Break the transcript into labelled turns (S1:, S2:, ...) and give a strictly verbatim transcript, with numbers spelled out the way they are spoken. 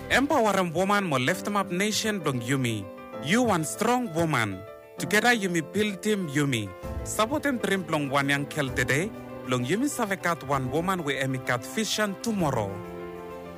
S1: Empowering woman mo lift them up nation blong Yumi. You one strong woman. Together Yumi build team Yumi. Saboten dream blong one young kel today. Blong Yumi savekat one woman we emikat vision tomorrow.